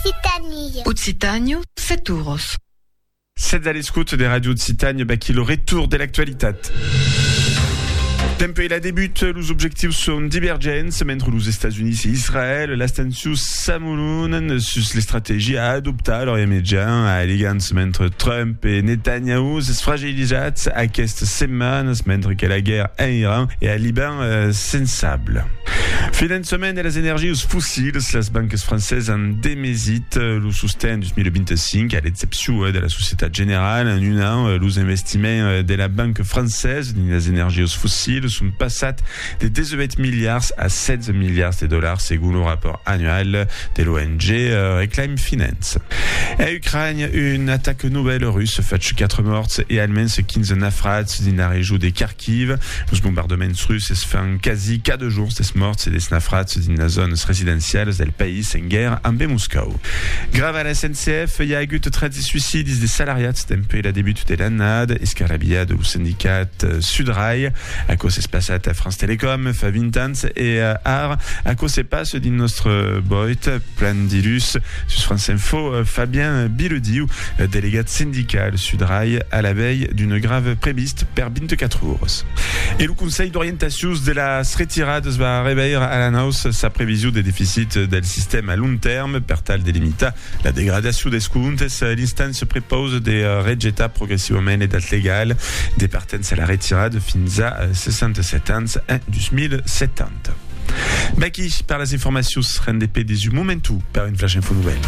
Occitanie, Setouros. C'est à l'escoute des radios de Citagne qui le retour de l'actualité. Tempo la débute, les objectifs sont divergents, mentre les États-Unis et Israël, l'Astensius Samoulounen sur les stratégies à adopter leur immédiat, à l'égance mentre Trump et Netanyahu se fragilisent à cette semaine, mentre que la guerre en Iran et à Liban sensable. Fin de semaine, les énergies fossiles, les banques françaises en démésitent le soutien du 2025 à l'exception de la Société Générale. En un an, les investissements de la banque française dans les énergies fossiles sont passés de 18 milliards à 16 milliards de dollars, selon le rapport annuel de l'ONG Reclaim Finance. En Ukraine, une attaque nouvelle russe fait 4 morts et allemands 15 naufrats dans la région de Kharkiv. Les bombardements russes se font quasi 4 jours des morts et des naufrats dans la zone résidentielle du pays en guerre en Moscou. Grave à la SNCF, il y a eu 13 suicides des salariés depuis le début de l'année, escarabia de le syndicat Sudrail, à cause de espace à France Télécom, Favintans et Art, à cause de passe de notre boît, plan d'Ilus, sur France Info, Fabien Bilediou, délégat syndical Sudrail, à la veille d'une grave préviste per 24 jours. Et le conseil d'orientation de la retirade va réveiller à la hausse sa prévision des déficits du système à long terme, per tal delimita la dégradation des comptes. L'instance propose des rejetar progressivement les dates légales des partences à la retirade fins à 67 ans en 2070. Baki, par les informations, RNDP des momentu par une flash info nouvelle.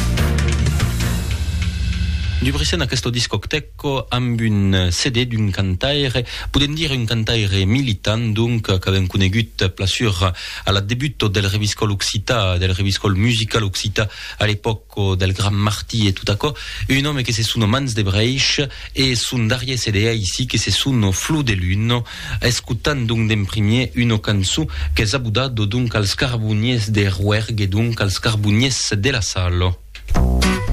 Du present questo discoteco amb un CD d'un cantaire, podem dire un cantaire militant, donc, que avem conegut plasur à la début del reviscol occità, del reviscol musical occità à l'époque del Grand Martí et tout à coup, un homme que se sono Mans de Breich et son dernier CD ici que se sono Flou de Lune, escutant donc d'imprimer une cançó que s'ha budat donc als carboniers de Rouergue, donc als carboniers de la Salle.